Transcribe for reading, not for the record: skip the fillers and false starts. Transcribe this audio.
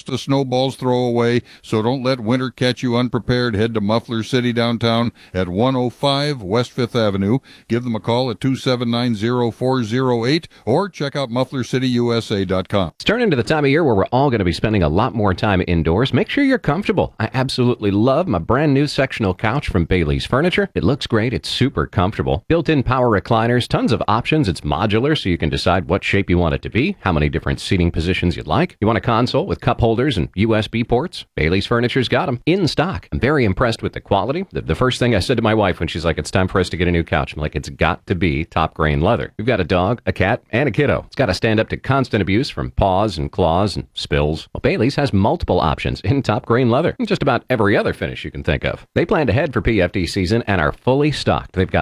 just a snowball's throw away, so don't let winter catch you unprepared. Head to Muffler City downtown at 105 West 5th Avenue. Give them a call at 279-0408 or check out MufflerCityUSA.com. It's turning into the time of year where we're all going to be spending a lot more time indoors. Make sure you're comfortable. I absolutely love my brand new sectional couch from Bailey's Furniture. It looks great. It's super comfortable. Built-in power recliners, tons of options. It's modular, so you can decide what shape you want it to be, how many different seating positions you'd like. You want a console with cup holders and USB ports? Bailey's Furniture's got them in stock. I'm very impressed with the quality. The first thing I said to my wife when she's like, it's time for us to get a new couch, I'm like, it's got to be top grain leather. We've got a dog, a cat, and a kiddo. It's got to stand up to constant abuse from paws and claws and spills. Well, Bailey's has multiple options in top grain leather and just about every other finish you can think of. They planned ahead for PFD season and are fully stocked. They've got